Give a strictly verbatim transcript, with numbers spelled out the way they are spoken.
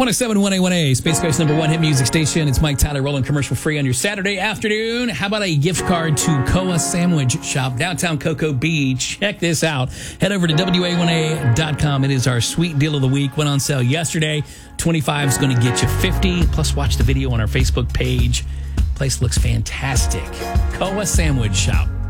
one oh seven point one A one A, Space Coast number one hit music station. It's Mike Tyler rolling commercial free on your Saturday afternoon. How about a gift card to Koa Sandwich Shop, downtown Cocoa Beach? Check this out. Head over to W A one A dot com. It is our sweet deal of the week. Went on sale yesterday. twenty-five is going to get you fifty. Plus, watch the video on our Facebook page. Place looks fantastic. Koa Sandwich Shop.